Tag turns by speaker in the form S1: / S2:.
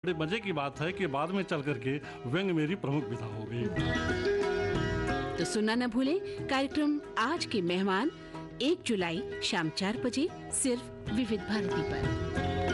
S1: बड़े मजे की बात है कि बाद में चल करके व्यंग मेरी प्रमुख विधा हो गई।
S2: तो सुनना न भूलें कार्यक्रम आज के मेहमान 1 जुलाई शाम 4 बजे सिर्फ विविध भारती पर।